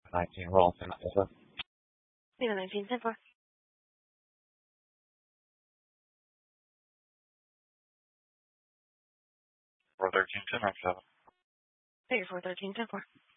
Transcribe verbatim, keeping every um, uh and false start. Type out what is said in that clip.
nineteen Rolling, yes, sir. Leave nineteen ten four. four thirteen ten seven. Figure four thirteen ten four.